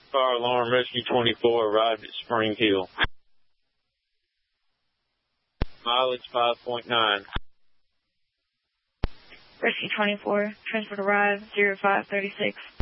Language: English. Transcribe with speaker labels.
Speaker 1: Fire alarm, Rescue 24 arrived at Spring Hill. Mileage 5.9.
Speaker 2: Rescue 24, transport arrived 0536.